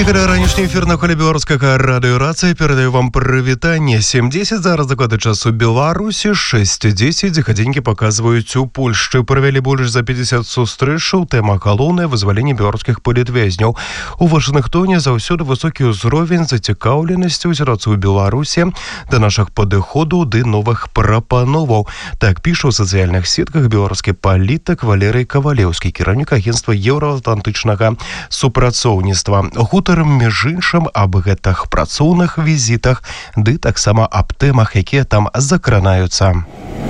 Некалі ранішні эфір на коле беларускага радыёрацыі перадаю вам прывітанне. 7:10 зараз дакладны час у Беларусі, 6:10 гадзінкі паказваюць у Польшчы. Правялі больш за 50 сустрэчаў, тэма галоўная вызваленне беларускіх палітвязняў. У Вашынгтоне заўсёды высокі ўзровень зацікаўленасці узірацца ў Беларусі да нашых падыходаў ды новых прапановаў. Так піша ў сацыяльных сетках беларускі палітык Валерый Кавалеўскі, кіраўнік агенцтва еўраатлантычнага супрацоўніцтва. Гутарым між іншым аб гэтых працоўных візітах ды таксама аб тэмах, якія там закранаюцца.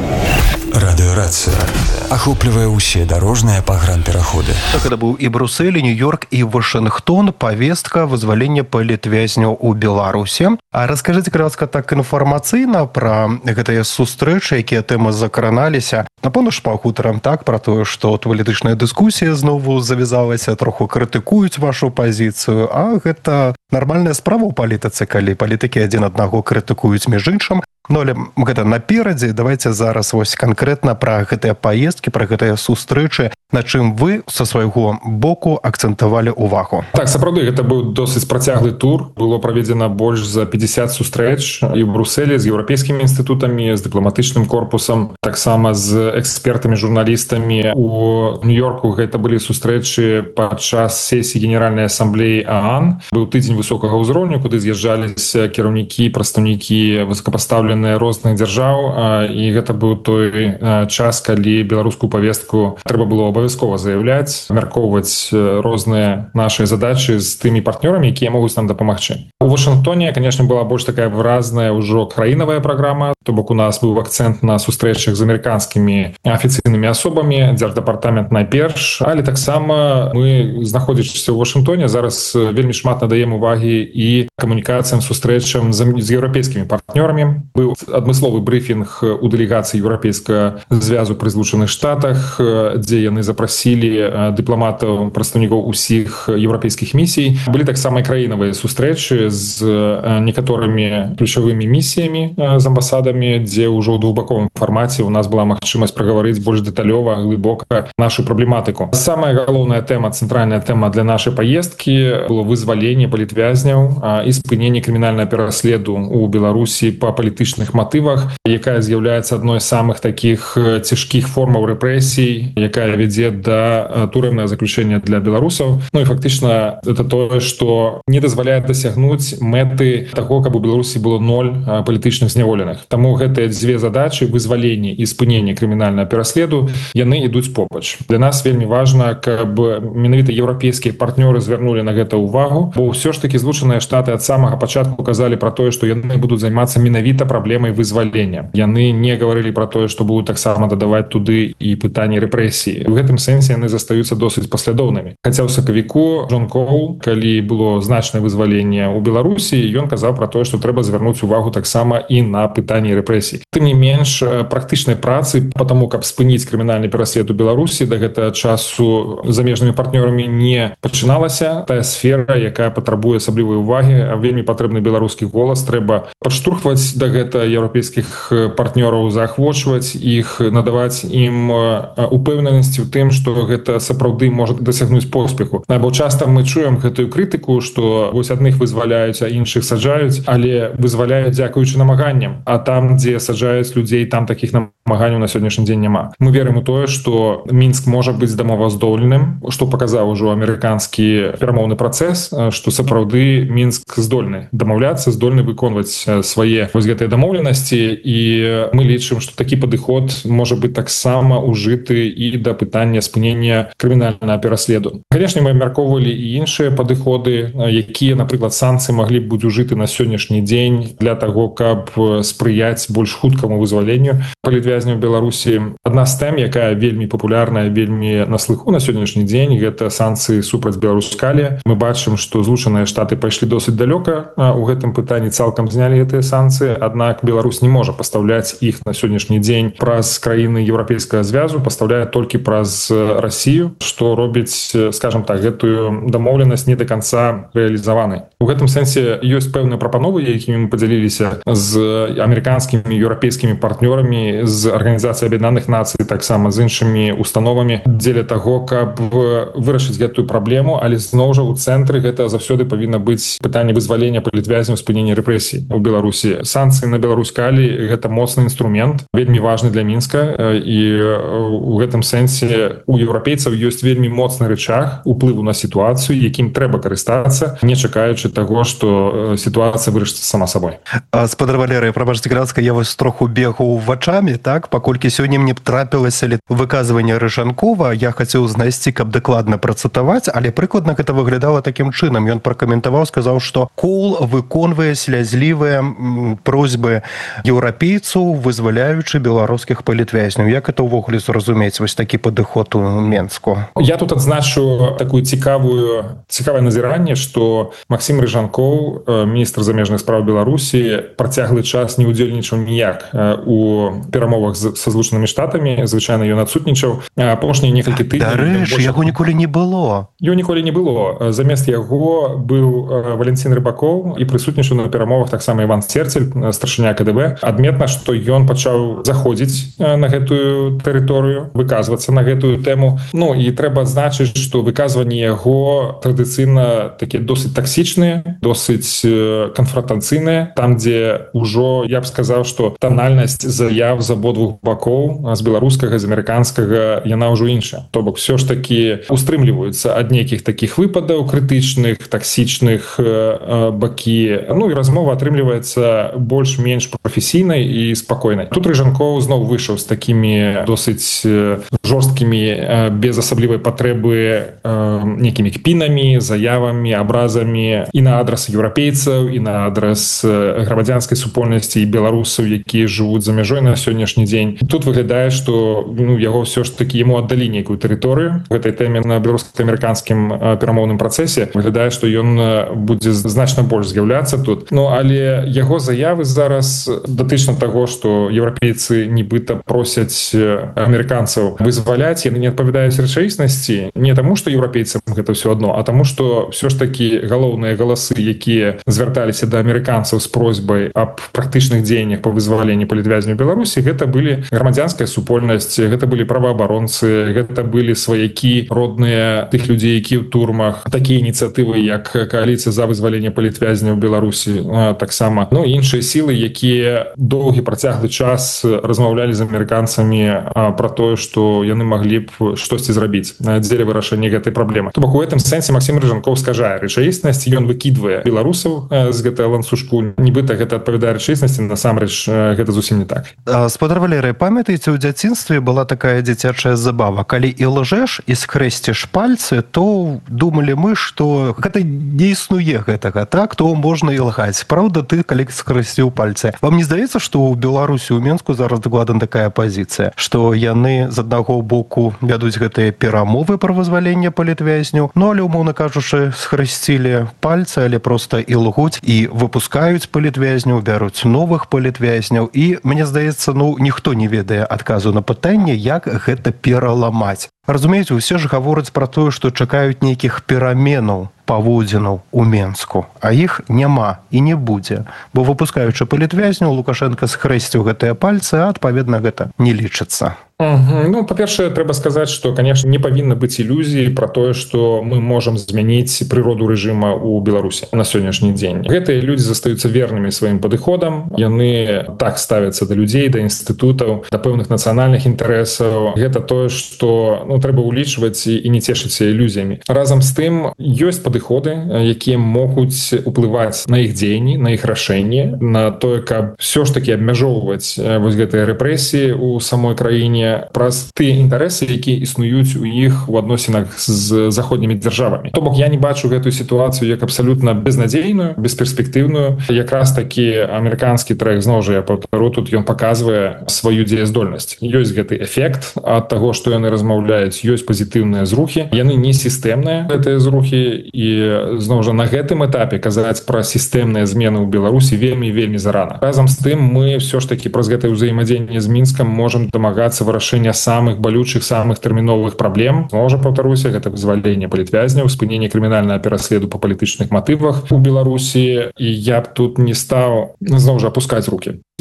Радыёрацыя ахоплівае ўсе дарожныя пагранпераходы. Так это быў і Брюссель, і Нью-Йорк, і Вашынгтон. Павестка вызвалення палітвязняў у Беларусі. А раскажыце кратка так інфармацыйна пра гэтыя сустрэчы, якія тэмы закраналіся. Напэўна ж пагутарам так пра тое, што палітычная дыскусія знову завязалася, троху крытыкуюць вашу пазіцыю, а гэта нармальная справа ў палітыцы, калі палітыкі адзін аднаго крытыкуюць між іншым. Ну, але гэта наперадзе. Давайте зараз вось канкрэтна пра гэтыя паездкі, пра гэтыя сустрэчы, на чым вы са свайго боку акцэнтавалі ўвагу. Так, сапраўды, гэта быў досыць працяглы тур. Было праведзена больш за 50 сустрэч і ў Брюсселі з еўрапейскімі інстытутамі, з дыпламатычным корпусам, таксама з экспертамі, журналістамі. У Нью-Йорку гэта былі сустрэчы падчас сесіі Генеральнай асамблеі ААН. Быў тыдзень высокага ўзроўню, куды з'язджаліся кіраўнікі, прадстаўнікі высокапастаўленыя розных дзяржаў, і гэта быў той час, калі беларускую павестку трэба было абавязкова заяўляць, абмяркоўваць розныя нашыя задачы з тымі партнёрамі, якія могуць нам дапамагчы. У Вашынгтоне, конечно, была больш такая выразная ўжо краінавая праграма, то бок у нас быў акцэнт на сустрэчах з амерыканскімі афіцыйнымі асобамі, дзярждапартамент найперш, але таксама мы, знаходзячыся ў Вашынгтоне, зараз вельмі шмат надаем увагі і камунікацыям, сустрэчам з еўрапейскімі партнёрамі. Быў адмысловы брыфінг у дэлегацыі Еўрапейскага звязу пры Злучаных Штатах, дзе яны запрасілі дыпламатаў, прадстаўнікоў усіх еўрапейскіх місій. Былі таксама краінавыя сустрэчы з некаторымі ключавымі місіямі, з амбасадамі, дзе ўжо ў двухбаковым фармаце у нас была магчымасць прагаварыць больш дэталёва, глыбока нашу праблематыку. Самая галоўная тэма, цэнтральная тэма для нашай паездкі было вызваленне палітвязняў і спыненне крымінальнага пераследу ў Беларусі па палітычных матывах, якая з'яўляецца адной з самых такіх цяжкіх формаў рэпрэсій, якая вядзе да турэмнага заключэння для беларусаў. Ну і фактычна это тое, што не дазваляе дасягнуць мэты таго, каб у Беларусі было 0 палітычных зняволеных. Таму гэтыя дзве задачы, вызваленне і спыненне крымінальнага пераследу, яны ідуць побач. Для нас вельмі важна, каб менавіта еўрапейскія партнёры звярнулі на гэта ўвагу, бо ўсё ж такі Злучаныя Штаты ад самага пачатку казалі пра тое, што яны будуць займацца менавіта праблемай вызвалення. Яны не гаварылі пра тое, што будуць таксама дадаваць туды і пытанні рэпрэсіі. В гэтым сэнсе яны застаюцца досыць паслядоўнымі. Хаця ў сакавіку Джон Коул, калі было значнае вызваленне ў Беларусі, ён казаў пра тое, што трэба звярнуць увагу таксама і на пытанні рэпрэсій. Тым не менш, практычнай працы па таму, каб спыніць крымінальны пераслед у Беларусі, да гэтага часу замежнымі партнёрамі не пачыналася. Тая сфера, якая патрабуе асаблівай увагі, вельмі патрэбны беларускі голас, трэба падштурхваць да гэта еўрапейскіх партнёраў, заахвочваць іх, надаваць ім упэўненасці ў тым, што гэта сапраўды можа дасягнуць поспеху. Бо часта мы чуем гэтую крытыку, што вось адных вызваляюць, а іншых саджаюць, але вызваляюць дзякуючы намаганням, а там, дзе саджаюць людзей, там такіх намаганняў на сённяшні дзень няма. Мы верым у тое, што Мінск можа быць дамоваздольным, што паказаў ужо амерыканскі перамоўны працэс, што сапраўды Мінск здольны дамаўляцца, здольны выконваць свае вось гэтыя дамоўленасці, і мы лічым, што такі падыход можа быць таксама ужыты і да пытання спынення крымінальнага пераследу. Канешне, мы абмяркоўвалі і іншыя падыходы, якія, напрыклад, санкцыі маглі б быць ужыты на сённяшні дзень для таго, каб спрыяць больш хуткаму вызваленню палітвязняў Беларусі. Адна з тэм, якая вельмі папулярная, вельмі на слыху на сённяшні дзень, гэта санкцыі супраць Беларускалі. Мы бачым, што Злучаныя Штаты пайшлі досыць далёка у гэтым пытанні, цалкам знялі гэтыя санкцыі, аднак Беларусь не можа пастаўляць іх на сённяшні дзень праз краіны Еўрапейскага звязу, пастаўляе толькі праз Расію, што робіць, скажем так, гэтую дамоўленасць не да канца рэалізаванай. У гэтым сэнсе ёсць пэўныя прапановы, якімі мы падзяліліся з амерыканскімі, еўрапейскімі партнёрамі, з з Арганізацыяй Аб'яднаных Нацый, таксама з іншымі установамі дзеля таго, каб вырашыць гэтую праблему, але зноў жа ў цэнтры гэта заўсёды павінна быць пытанне вызвалення палітвязняў, спынення рэпрэсій у Беларусі. Санкцыі на Беларусь калі гэта моцны інструмент, вельмі важны для Мінска, і у гэтым сэнсе у еўрапейцаў ёсць вельмі моцны рычаг уплыву на сітуацыю, якім трэба карыстацца, не чакаючы таго, што сітуацыя вырашыцца сама сабой. Спадар Валерый, прабачце, кратка, я вось троху бегаў вачамі, так, паколькі сёння мне трапілася выказванне Рыжанкова, я хацеў знайсці, каб дакладна працытаваць, але прыкладна гэта выглядала такім чынам. Ён пракаментаваў, сказаў, што Коул выконвае слязлівыя просьбы еўрапейцаў, вызваляючы беларускіх палітвязняў. Як это ўвогуле зразумець, вось такі падыход у Менску? Я тут адзначу такую цікавае назіранне, што Максім Рыжанкоў, міністр замежных спраў Беларусі, працяглы час не ўдзельнічаў ніяк у перамовах са Злучанымі Штатамі, звычайна ён адсутнічаў. Апошнія некалькі тыдняў... Дарэчы, яго ніколі не было. Яго ніколі не было. Замест яго быў Валентин Рыбакоў і прысутнічаў на перамовах таксама Іван Сцерцель, старшыня КДБ. Адметна, што ён пачаў заходзіць на гэтую тэрыторыю, выказвацца на гэтую тэму. Ну і трэба адзначыць, што выказванні яго традыцыйна такія досыць таксічныя, досыць канфронтацыйныя, там, дзе ўжо, я б сказаў, што танальнасць заяв з абодвух бакоў, з беларускага, з амерыканскага, яна ўжо іншая. То бок, все ж такі устрымліваюцца ад нейкіх такіх выпадаў крытычных, таксічных бакі. Ну і размова атрымліваецца больш-менш прафесійнай і спакойнай. Тут Рыжанкоў зноў выйшаў з такімі досыць жорсткімі, без асаблівай патрэбы нейкімі кпінамі, заявамі, абразамі і на адрас еўрапейцаў, і на адрас грамадзянскай супольнасці і беларусаў, якія жывуць за мяжой на сённяшні дзень. Тут выглядае, што яго ўсё ж такі яму аддалі нейкую тэрыторыю. В гэтай тэме на беларуска-амерыканскім перамоўным працэсе выглядае, што ён будзе значна больш з'яўляцца тут. Ну, але яго заявы зараз датычна таго, што еўрапейцы нібыта просяць амерыканцаў вызваляць, яны не адпавядаюць рэчаіснасці не таму, што еўрапейцам гэта ўсё адно, а таму, што ўсё ж такі галоўныя галасы, якія звярталіся да амерыканцаў з просьбай аб практычных дзеяннях па вызваленні палітвязняў Беларусі, гэта былі грамадзянская супольнасць, гэта былі праваабаронцы, гэта былі сваякі родныя тых людзей, якія ў турмах. Такія ініцыятывы, як кааліцыя за вызваленне палітвязняў Беларусі, таксама. Ну, іншыя сілы, якія доўгі працяглы час размаўлялі з амерыканцамі пра тое, што яны маглі б штосьці зрабіць дзеля вырашэння гэтай праблемы. То бок у гэтым сэнсе Максім Рыжанкоў скажае рэчаіснасць, ён выкідвае беларусаў з гэтай ланцужку, нібыта гэта адпавядае рэчаіснасці, насамрэч гэта зусім не так. Спадар Валерый, памятаеце, у дзяцінстве была такая дзіцячая забава. Калі і лжэш, і скрэсціш пальцы, то думалі мы, што гэта не існуе гэтага, так, то можна і лгаць. Праўда, ты, калі скрэсціў пальцы. Вам не здаецца, што ў Беларусі, у Менску зараз дакладна такая пазіцыя, што яны з аднаго боку вядуць гэтыя перамовы пра вызваленне палітвязняў, ну, але, умоўна кажучы, схрысцілі пальцы, але проста і лгуць, і выпускаюць палітвязняў, бяруць новых палітвязняў, і, мне здаецца, ну, ніхто не ведае адказу на пытанне, як гэта пераламаць. Разумееце, усе ж гавораць пра тое, што чакаюць нейкіх пераменаў, паводзінаў у Менску, а іх няма і не будзе, бо выпускаючы палітвязняў, Лукашенко схрэсціў гэтыя пальцы, а адпаведна гэта не лічыцца. Ну, па-першае, трэба сказаць, што, конечно, не павінна быць ілюзій пра тое, што мы можам змяніць прыроду рэжыма ў Беларусі на сённяшні дзень. Гэтыя людзі застаюцца вернымі сваім падыходам, яны так ставяцца да людзей, да інстытутаў, да пэўных нацыянальных інтарэсаў. Гэта тое, што трэба ўлічваць і не цешыцца ілюзіямі. Разам з тым, ёсць падыходы, якія могуць уплываць на іх дзеянні, на іх рашэнні, на тое, каб ўсё ж такі абмяжоўваць вось гэтыя рэпрэсіі ў самой краіне праз тыя інтарэсы, якія існуюць у іх у адносінах з заходнімі дзяржавамі. То бок я не бачу гэтую сітуацыю як абсалютна безнадзейную, бесперспектыўную. Якраз такі амерыканскі трек, зноў жа я паўтару, тут ён паказвае сваю дзеяздольнасць. Ёсць гэты эфект ад таго, што яны размаўляюць, ёсць пазітыўныя зрухі. Яны не сістэмныя, гэтыя зрухі, і зноў жа на гэтым этапе казаць пра сістэмныя змены ў Беларусі вельмі зарана. Разам з тым мы ўсё ж такі праз гэтае ўзаемадзеянне з Мінскам можам дамагацца вырашэння самых балючых, самых тэрміновых праблем. Можа, паўтаруся, гэта вызваленне палітвязняў, спыненне крымінальнага пераследу па палітычных матывах у Беларусі, і я б тут не стаў зноў жа апускаць рукі.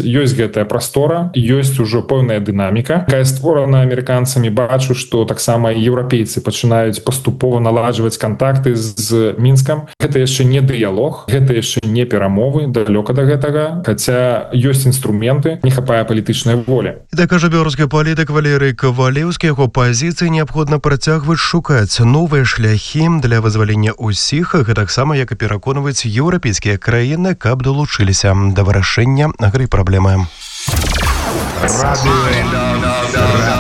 ёсць гэтая прастора, ёсць ужо пэўная дынаміка, якая створана амерыканцамі. Бачу, што таксама еўрапейцы пачынаюць паступова наладжваць кантакты з Мінскам. Гэта яшчэ не дыялог, гэта яшчэ не перамовы, далёка да гэтага, хаця ёсць інструменты, не хапае палітычнай волі. І так кажа беларускі палітык Валерый Кавалеўскі, яго пазіцыі неабходна працягваць шукаць новыя шляхі для вызвалення ўсіх, гэтаксама як і пераконваць еўрапейскія краіны, каб далучыліся да вырашэння гэтай праблемы.